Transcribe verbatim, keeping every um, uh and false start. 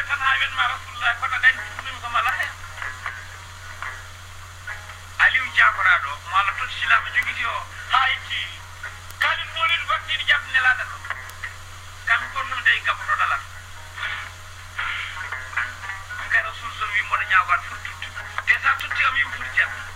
tan ha wenma rasulullah kono dañ ɗum ko mala hen aliou diakoraɗo mo allah toti silama jogiti o ha itti kalin molid wattidi jabde nelaɗa ɗo kamɓe goto de gaboto dalat kay rasul so wi moɗo ñagoat foti tutti déjà tutti am yimo foti jabde